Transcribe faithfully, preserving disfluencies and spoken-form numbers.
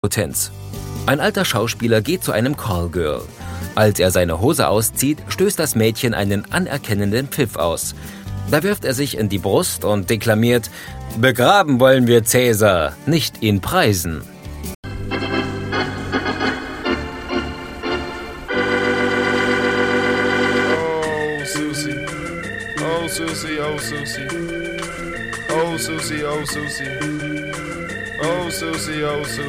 Potenz. Ein alter Schauspieler geht zu einem Callgirl. Als er seine Hose auszieht, stößt das Mädchen einen anerkennenden Pfiff aus. Da wirft er sich in die Brust und deklamiert: »Begraben wollen wir Cäsar, nicht ihn preisen.« Oh, Susie. Oh, Susie, oh, Susie. Oh, Susie, oh, Susie. Oh, Susie, oh, Susie.